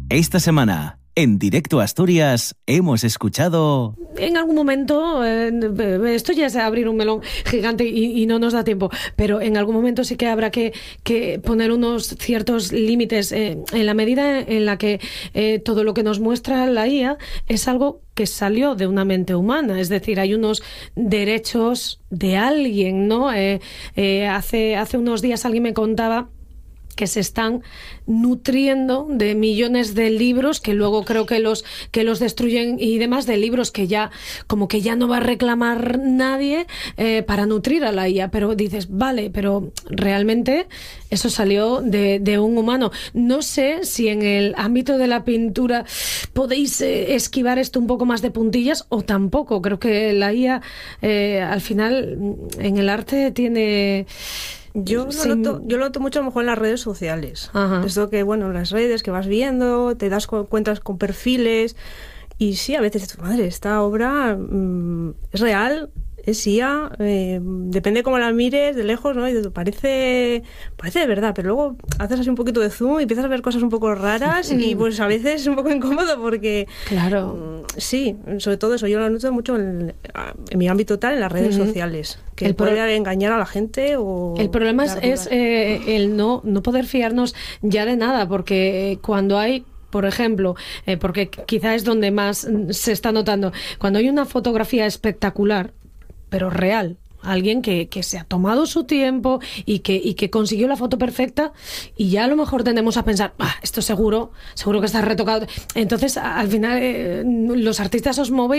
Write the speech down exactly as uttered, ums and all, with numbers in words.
Esta semana, en Directo Asturias, hemos escuchado... En algún momento, eh, esto ya es abrir un melón gigante y, y no nos da tiempo, pero en algún momento sí que habrá que, que poner unos ciertos límites eh, en la medida en la que eh, todo lo que nos muestra la I A es algo que salió de una mente humana, es decir, hay unos derechos de alguien, ¿no? Eh, eh, hace, hace unos días alguien me contaba que se están nutriendo de millones de libros que luego creo que los que los destruyen y demás, de libros que ya como que ya no va a reclamar nadie eh, para nutrir a la I A, pero dices, vale, pero realmente eso salió de, de un humano. No sé si en el ámbito de la pintura podéis eh, esquivar esto un poco más de puntillas o tampoco. Creo que la I A eh, al final en el arte tiene... Yo lo, sí. noto, yo lo noto mucho a lo mejor en las redes sociales. Ajá. Esto que, bueno, en las redes que vas viendo, te das cuentas con perfiles y sí, a veces, madre, esta obra mmm, es real, es I A, eh, depende cómo la mires de lejos, ¿no? Y parece, parece de verdad, pero luego haces así un poquito de zoom y empiezas a ver cosas un poco raras y pues a veces es un poco incómodo porque... Claro. Mmm, sí, sobre todo eso, yo lo noto mucho en, en mi ámbito tal, en las redes uh-huh. sociales. Que el puede pro... engañar a la gente o... El problema es, es eh, el no, no poder fiarnos ya de nada, porque cuando hay... Por ejemplo, eh, porque quizá es donde más se está notando, cuando hay una fotografía espectacular, pero real, alguien que, que se ha tomado su tiempo y que, y que consiguió la foto perfecta, y ya a lo mejor tendemos a pensar, ah, esto seguro, seguro que está retocado. Entonces, al final, eh, los artistas os movéis